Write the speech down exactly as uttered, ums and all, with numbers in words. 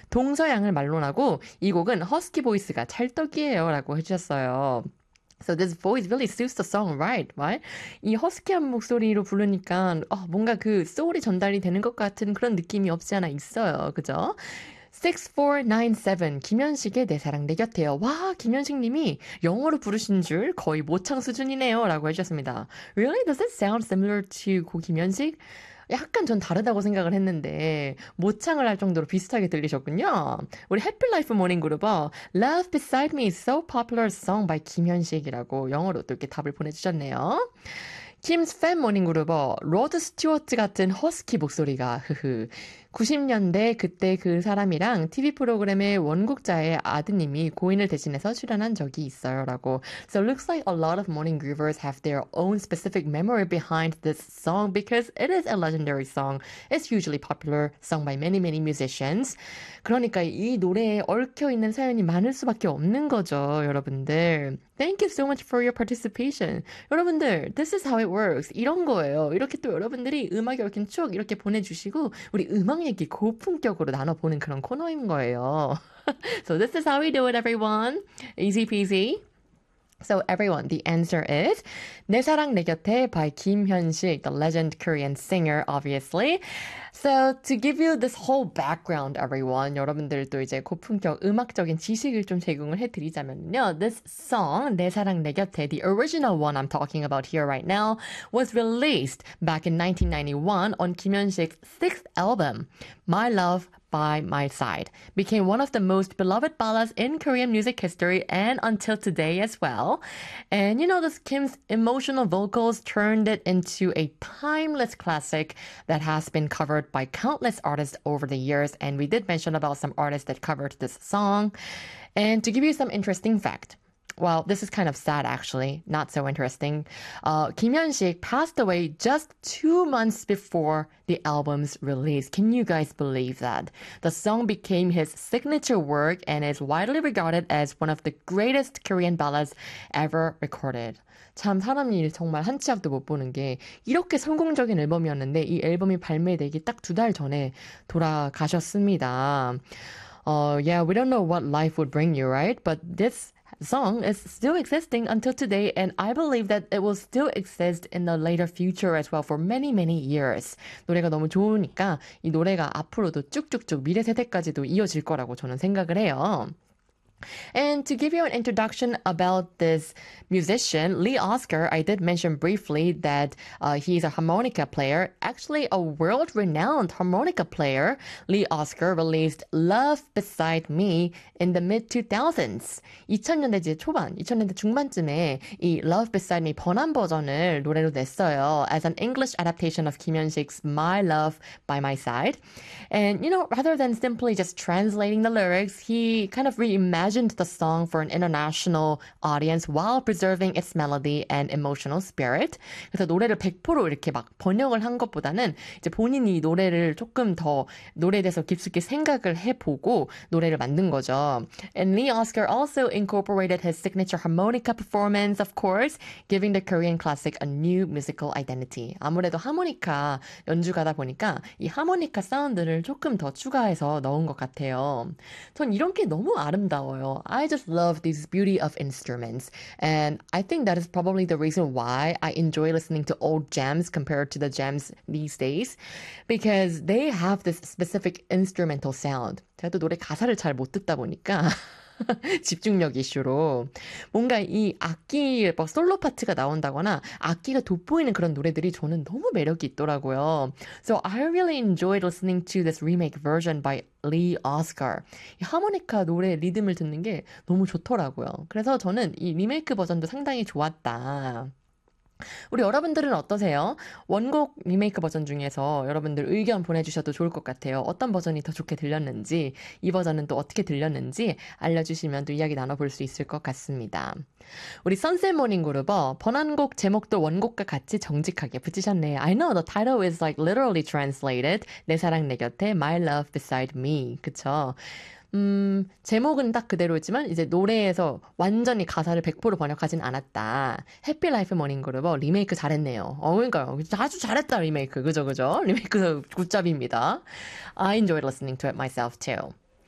동서양을 말론하고 이 곡은 허스키 보이스가 찰떡이에요 라고 해주셨어요. So this voice really suits the song right, right? 이 허스키한 목소리로 부르니까 어, 뭔가 그 소울이 전달이 되는 것 같은 그런 느낌이 없지 않아 있어요. 그죠? 식스포나인세븐 김현식의 내 사랑 내 곁에요. 와, 김현식 님이 영어로 부르신 줄 거의 모창 수준이네요 라고 해주셨습니다. Really? Does it sound similar to 고 김현식? 약간 전 다르다고 생각을 했는데 모창을 할 정도로 비슷하게 들리셨군요. 우리 해피라이프 모닝 그룹어 Love Beside Me is so popular song by 김현식이라고 영어로 또 이렇게 답을 보내주셨네요. 킴스 팬 모닝 그룹어 로드 스튜어트 같은 허스키 목소리가 흐흐 구십 년대 그때 그 사람이랑 티비 프로그램의 원곡자의 아드님이 고인을 대신해서 출연한 적이 있어요 라고. So it looks like a lot of morning groovers have their own specific memory behind this song because it is a legendary song. It's hugely popular, sung by many many musicians. 그러니까 이 노래에 얽혀있는 사연이 많을 수밖에 없는 거죠, 여러분들. Thank you so much for your participation. 여러분들, this is how it works. 이런 거예요. 이렇게 또 여러분들이 음악에 얽힌 추억 이렇게 보내주시고 우리 음악 얘기 고품격으로 나눠보는 그런 코너인 거예요. So this is how we do it, everyone. Easy peasy. So everyone, the answer is 내 사랑 내 곁에 by 김현식, the legend Korean singer, obviously. So to give you this whole background, everyone, 여러분들도 이제 고품격 음악적인 지식을 좀 제공을 해드리자면요. This song, 내 사랑 내 곁에, the original one I'm talking about here right now, was released back in nineteen ninety-one on Kim Hyun-sik's sixth album, My Love by My Side. Became one of the most beloved ballads in Korean music history and until today as well. And you know, this Kim's emotional vocals turned it into a timeless classic that has been covered by countless artists over the years. And we did mention about some artists that covered this song. And to give you some interesting fact, well, this is kind of sad actually, not so interesting. Uh, Kim Hyun-sik passed away just two months before the album's release. Can you guys believe that? The song became his signature work and is widely regarded as one of the greatest Korean ballads ever recorded. 참 사람이 정말 한 치 앞도 못 보는 게 이렇게 성공적인 앨범이었는데 이 앨범이 발매되기 딱 두 달 전에 돌아가셨습니다. Uh, yeah, we don't know what life would bring you, right? But this song is still existing until today, and I believe that it will still exist in the later future as well for many, many years. 노래가 너무 좋으니까 이 노래가 앞으로도 쭉쭉쭉 미래 세대까지도 이어질 거라고 저는 생각을 해요. And to give you an introduction about this musician, Lee Oscar, I did mention briefly that uh, he's a harmonica player, actually a world-renowned harmonica player. Lee Oscar released Love Beside Me in the mid two thousands. 이천 년대 초반, 이천 년대 중반쯤에 이 Love Beside Me 번안 버전을 노래로 냈어요. As an English adaptation of Kim Hyun-sik's My Love by My Side. And, you know, rather than simply just translating the lyrics, he kind of reimagined the song for an international audience while preserving its melody and emotional spirit. 그래서 노래를 백 퍼센트 이렇게 막 번역을 한 것보다는 이제 본인이 노래를 조금 더 노래에 대해서 깊숙이 생각을 해보고 노래를 만든 거죠. And Lee Oscar also incorporated his signature harmonica performance, of course, giving the Korean classic a new musical identity. 아무래도 하모니카 연주가다 보니까 이 하모니카 사운드를 조금 더 추가해서 넣은 것 같아요. 전 이런 게 너무 아름다워요. I just love this beauty of instruments. And I think that is probably the reason why I enjoy listening to old jams compared to the jams these days. Because they have this specific instrumental sound. 제가 또 노래 가사를 잘 못 듣다 보니까 집중력 이슈로 뭔가 이 악기 뭐 솔로 파트가 나온다거나 악기가 돋보이는 그런 노래들이 저는 너무 매력이 있더라고요. So I really enjoyed listening to this remake version by Lee Oscar. 이 하모니카 노래 리듬을 듣는 게 너무 좋더라고요. 그래서 저는 이 리메이크 버전도 상당히 좋았다. 우리 여러분들은 어떠세요? 원곡 리메이크 버전 중에서 여러분들 의견 보내주셔도 좋을 것 같아요. 어떤 버전이 더 좋게 들렸는지, 이 버전은 또 어떻게 들렸는지 알려주시면 또 이야기 나눠볼 수 있을 것 같습니다. 우리 선셋 모닝 그룹어 번안곡 제목도 원곡과 같이 정직하게 붙이셨네요. I know the title is like literally translated. 내 사랑 내 곁에 My Love Beside Me. 그쵸? 음, 제목은 딱 그대로지만 이제 노래에서 완전히 가사를 백 퍼센트 번역하진 않았다. 해피라이프 모닝 그룹어 리메이크 잘했네요. 어, 그러니까요. 아주 잘했다, 리메이크. 그죠, 그죠? 리메이크 굿잡입니다. I enjoyed listening to it myself too.